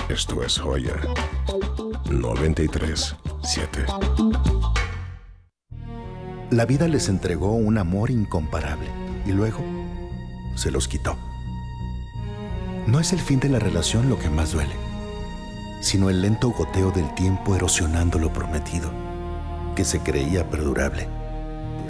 Esto es Joya 93.7. La vida les entregó un amor incomparable y luego se los quitó. No es el fin de la relación lo que más duele, sino el lento goteo del tiempo erosionando lo prometido, que se creía perdurable.